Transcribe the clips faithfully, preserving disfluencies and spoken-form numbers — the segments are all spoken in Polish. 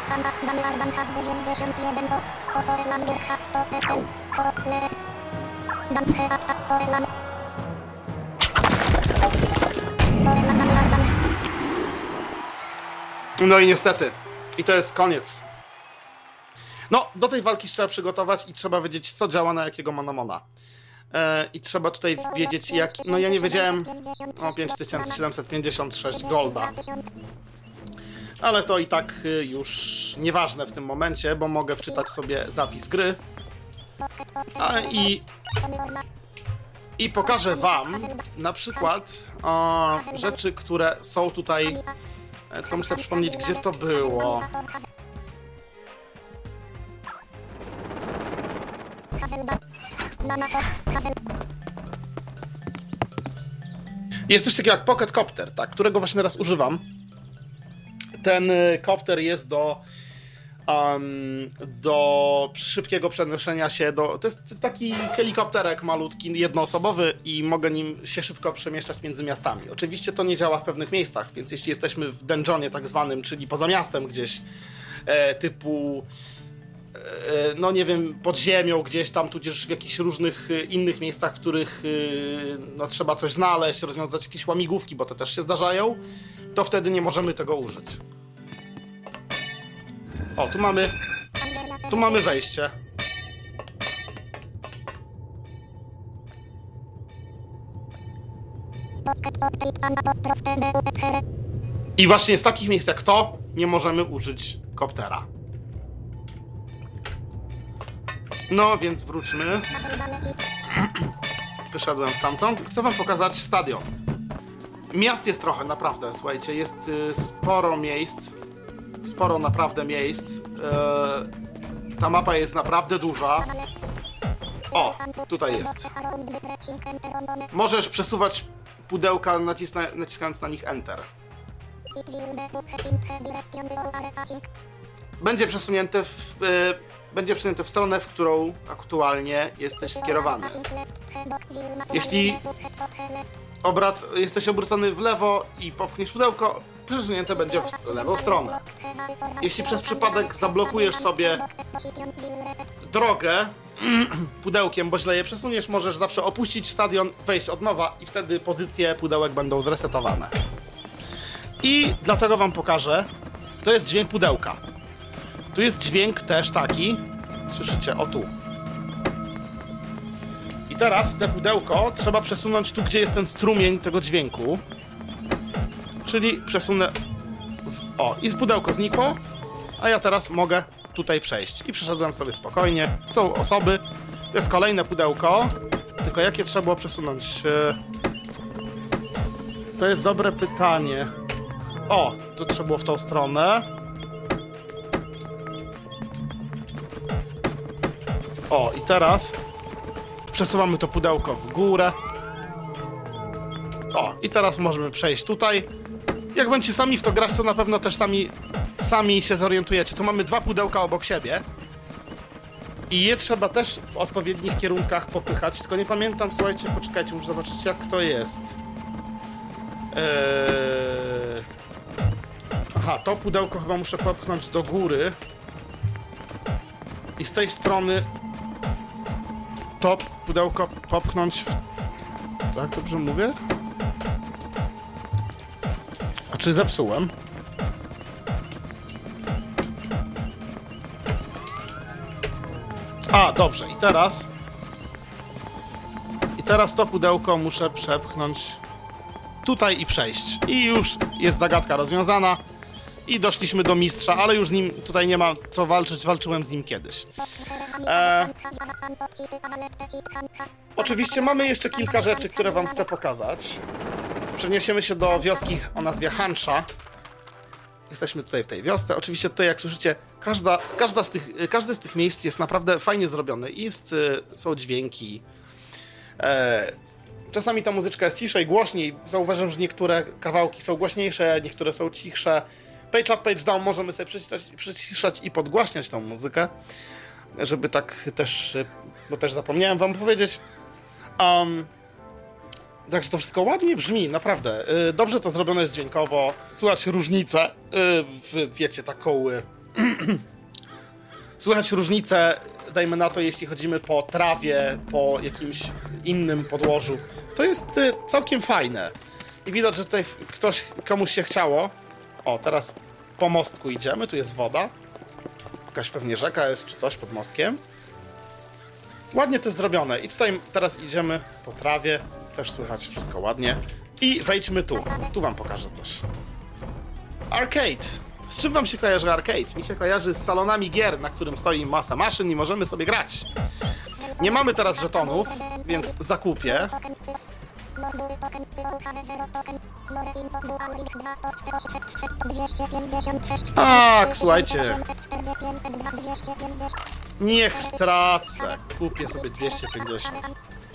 No i niestety. I to jest koniec. No, do tej walki trzeba przygotować i trzeba wiedzieć, co działa na jakiego monomona. E, I trzeba tutaj wiedzieć, jak... No ja nie wiedziałem... O, pięć tysięcy siedemset pięćdziesiąt sześć golda. Ale to i tak już nieważne w tym momencie, bo mogę wczytać sobie zapis gry. A, i... I pokażę wam na przykład o, rzeczy, które są tutaj... Tylko muszę sobie przypomnieć, gdzie to było. Jest coś takiego jak Pocket Copter, tak, którego właśnie teraz używam. Ten kopter jest do um, do szybkiego przenoszenia się do... To jest taki helikopterek malutki, jednoosobowy i mogę nim się szybko przemieszczać między miastami. Oczywiście to nie działa w pewnych miejscach, więc jeśli jesteśmy w dungeonie tak zwanym, czyli poza miastem gdzieś, e, typu e, no nie wiem, pod ziemią gdzieś tam, tudzież w jakichś różnych e, innych miejscach, w których e, no, trzeba coś znaleźć, rozwiązać jakieś łamigłówki, bo te też się zdarzają, to wtedy nie możemy tego użyć. O, tu mamy... Tu mamy wejście. I właśnie z takich miejsc jak to nie możemy użyć koptera. No, więc wróćmy. Wyszedłem stamtąd. Chcę wam pokazać stadion. Miast jest trochę, naprawdę, słuchajcie, jest y, sporo miejsc. Sporo naprawdę miejsc. Eee, ta mapa jest naprawdę duża. O, tutaj jest. Możesz przesuwać pudełka nacisna, naciskając na nich Enter. Będzie przesunięte w, e, będzie przesunięte w stronę, w którą aktualnie jesteś skierowany. Jeśli obrac, jesteś obrócony w lewo i popchniesz pudełko, przesunięte będzie w lewą stronę. Jeśli przez przypadek zablokujesz sobie drogę pudełkiem, bo źle je przesuniesz, możesz zawsze opuścić stadion, wejść od nowa i wtedy pozycje pudełek będą zresetowane. I dlatego wam pokażę, to jest dźwięk pudełka. Tu jest dźwięk też taki, słyszycie, o tu. I teraz te pudełko trzeba przesunąć tu, gdzie jest ten strumień tego dźwięku. Czyli przesunę... W... O, i pudełko znikło, a ja teraz mogę tutaj przejść. I przeszedłem sobie spokojnie. Są osoby. To jest kolejne pudełko. Tylko jakie trzeba było przesunąć? To jest dobre pytanie. O, to trzeba było w tą stronę. O, i teraz przesuwamy to pudełko w górę. O, i teraz możemy przejść tutaj. Jak będziecie sami w to grać, to na pewno też sami, sami się zorientujecie. Tu mamy dwa pudełka obok siebie. I je trzeba też w odpowiednich kierunkach popychać. Tylko nie pamiętam, słuchajcie, poczekajcie, muszę zobaczyć, jak to jest. Eee... Aha, to pudełko chyba muszę popchnąć do góry. I z tej strony to pudełko popchnąć w... Tak, dobrze mówię? A czy zepsułem? A, dobrze, i teraz... I teraz to pudełko muszę przepchnąć tutaj i przejść. I już jest zagadka rozwiązana. I doszliśmy do mistrza, ale już z nim tutaj nie ma co walczyć, walczyłem z nim kiedyś. E... Oczywiście mamy jeszcze kilka rzeczy, które wam chcę pokazać. Przeniesiemy się do wioski o nazwie Hansha. Jesteśmy tutaj w tej wiosce. Oczywiście tutaj, jak słyszycie, każda, każda z tych, każde z tych miejsc jest naprawdę fajnie zrobione. Jest, są dźwięki. E... Czasami ta muzyczka jest ciszej, głośniej. Zauważam, że niektóre kawałki są głośniejsze, niektóre są cichsze. Page up, page down możemy sobie przyciszać, przyciszać i podgłaśniać tą muzykę, żeby tak też, bo też zapomniałem wam powiedzieć. Um, także to wszystko ładnie brzmi, naprawdę. Dobrze to zrobione jest dźwiękowo, słychać różnicę w, wiecie, taką Słychać różnicę, dajmy na to, jeśli chodzimy po trawie, po jakimś innym podłożu. To jest y, całkiem fajne. I widać, że tutaj ktoś, komuś się chciało. O, teraz po mostku idziemy, tu jest woda. Jakaś pewnie rzeka jest, czy coś pod mostkiem. Ładnie to jest zrobione. I tutaj teraz idziemy po trawie. Też słychać wszystko ładnie. I wejdźmy tu. Tu wam pokażę coś. Arcade. Z czym wam się kojarzy arcade? Mi się kojarzy z salonami gier, na którym stoi masa maszyn i możemy sobie grać. Nie mamy teraz żetonów, więc zakupię. Tak, słuchajcie. Niech stracę. Kupię sobie dwieście pięćdziesiąt.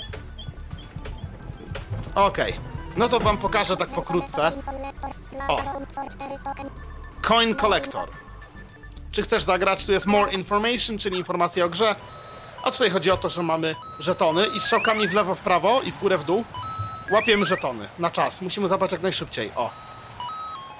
Okej. Okay. No to wam pokażę tak pokrótce. O. Coin Collector. Czy chcesz zagrać? Tu jest More Information, czyli informacja o grze. A tutaj chodzi o to, że mamy żetony i strzałkami w lewo, w prawo i w górę, w dół łapiemy żetony na czas. Musimy zabrać jak najszybciej. O.